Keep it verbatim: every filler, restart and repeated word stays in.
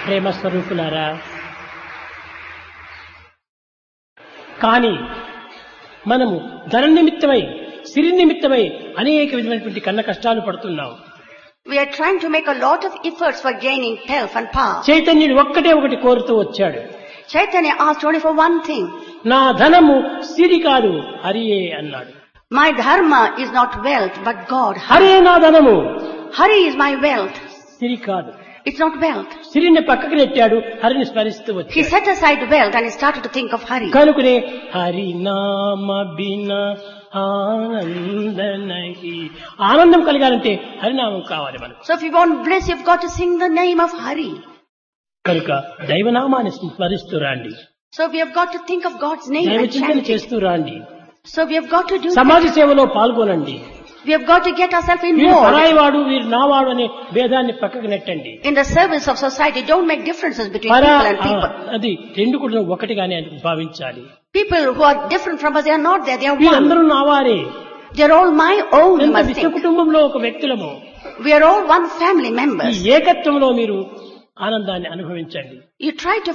ప్రేమ స్వరూపులారా. కానీ మనము ధన నిమిత్తమై సిరి నిమిత్తమై అనేక విధమైనటువంటి కన్న కష్టాలు పడుతున్నాం. We are trying to make a lot of efforts for gaining health and power. చైతన్యుడు ఒక్కటే ఒకటి కోరుతూ వచ్చాడు. Chaitanya asked only for one thing. నా ధనము సిరి కాదు హరియే అన్నాడు. My dharma is not wealth but God. Hare నా ధనము, Hari is my wealth. సిరి కాదు. It's not wealth. సిరిని పక్కకు నెట్టాడు, హరిని స్మరిస్తూ He వచ్చాడు. set aside wealth and he started to think of Hari. కనుకనే హరినామ బిన ఆనందనహి, ఆనందం కలగాలంటే హరినామం కావాలి మనకు. So if you want bliss, you've got to sing the name of Hari. కనుక దైవనామాన్ని స్మరిస్తూ రాండి, So we have got to think of God's name దైవ and చింతన chant it. చేస్తూ రాండి, So we have got to do సమాజ that. సేవలో పాల్గొనండి. We have got to get ourselves వీరు involved పరాయివాడు వీరు నావాడు అనే భేదాన్ని పక్కకు నెట్టండి. in the service of society. Don't make differences between పరా people and people. అది రెండు కూడా ఒకటిగానే భావించాలి. People who are different from us, they are not there. They are one. వీరందరూ నావారే. They are all my own, you ఎంత must విశ్వ think. కుటుంబంలో ఒక వ్యక్తులము. We are all one family ఈ members. ఏకత్వంలో మీరు ఆనందాన్ని అనుభవించండి. You try to